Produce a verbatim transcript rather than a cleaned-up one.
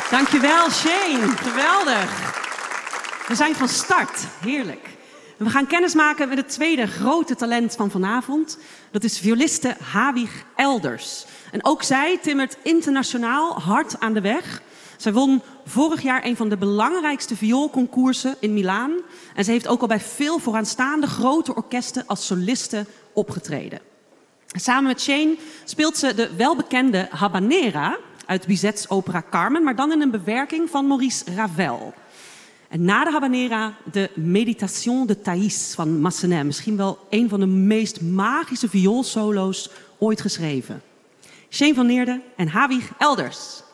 Dankjewel, Shane. Geweldig. We zijn van start. Heerlijk. We gaan kennismaken met het tweede grote talent van vanavond. Dat is violiste Hawig Elders. En ook zij timmert internationaal hard aan de weg. Zij won vorig jaar een van de belangrijkste vioolconcoursen in Milaan. En ze heeft ook al bij veel vooraanstaande grote orkesten als soliste opgetreden. Samen met Shane speelt ze de welbekende Habanera uit Bizet's opera Carmen, maar dan in een bewerking van Maurice Ravel. En na de Habanera de Méditation de Thaïs van Massenet. Misschien wel een van de meest magische vioolsolo's ooit geschreven. Shane van Neerden en Hawig Elders.